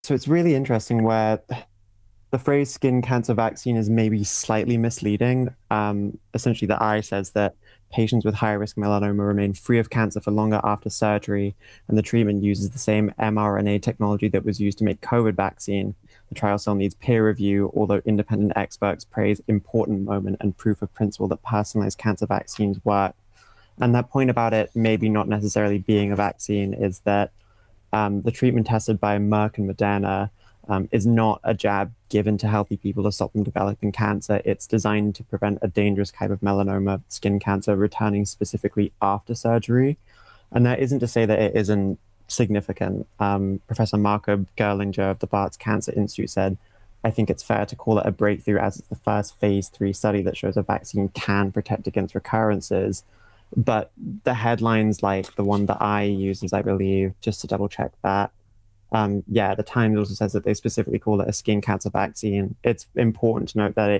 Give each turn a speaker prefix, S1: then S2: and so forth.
S1: So it's really interesting where the phrase skin cancer vaccine is maybe slightly misleading. Essentially, the I says that patients with high risk melanoma remain free of cancer for longer after surgery, and the treatment uses the same mRNA technology that was used to make COVID vaccine. The trial still needs peer review, although independent experts praise important moment and proof of principle that personalized cancer vaccines work. And that point about it maybe not necessarily being a vaccine is that the treatment tested by Merck and Moderna is not a jab given to healthy people to stop them developing cancer. It's designed to prevent a dangerous type of melanoma, skin cancer, returning specifically after surgery. And that isn't to say that it isn't significant. Professor Marco Gerlinger of the Barts Cancer Institute said, I think it's fair to call it a breakthrough as it's the first phase 3 study that shows a vaccine can protect against recurrences. But the headlines, like the one that I use, I believe, just to double check that, yeah, the Times also says that they specifically call it a skin cancer vaccine. It's important to note that